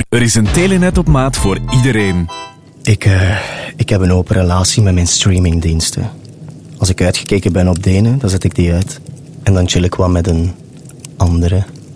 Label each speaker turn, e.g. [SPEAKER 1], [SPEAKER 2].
[SPEAKER 1] Er is een Telenet op maat voor iedereen.
[SPEAKER 2] Ik heb een open relatie met mijn streamingdiensten. Als ik uitgekeken ben op de ene, dan zet ik die uit. En dan chill ik wat met een andere.